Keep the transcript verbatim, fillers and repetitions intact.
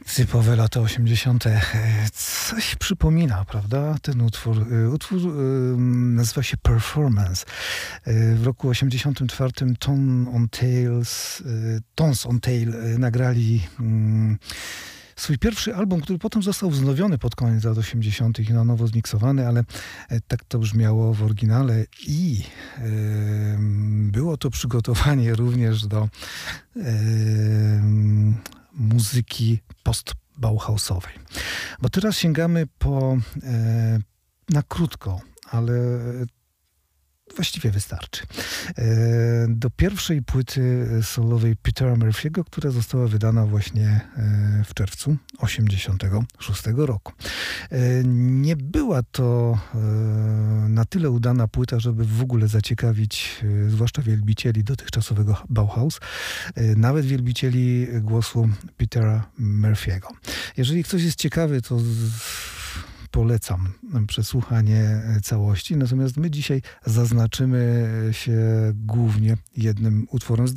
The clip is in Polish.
Typowe lata osiemdziesiąte. Coś przypomina, prawda? Ten utwór. Utwór nazywa się Performance. W roku osiemdziesiątym czwartym Ton on Tails, Tons on Tail nagrali swój pierwszy album, który potem został wznowiony pod koniec lat osiemdziesiątych i na nowo zmiksowany, ale tak to brzmiało w oryginale i e, było to przygotowanie również do e, muzyki post-bauhausowej. Bo teraz sięgamy po e, na krótko, ale właściwie wystarczy. Do pierwszej płyty solowej Petera Murphy'ego, która została wydana właśnie w czerwcu osiemdziesiątego szóstego roku. Nie była to na tyle udana płyta, żeby w ogóle zaciekawić zwłaszcza wielbicieli dotychczasowego Bauhaus, nawet wielbicieli głosu Petera Murphy'ego. Jeżeli ktoś jest ciekawy, to polecam przesłuchanie całości, natomiast my dzisiaj zaznaczymy się głównie jednym utworem.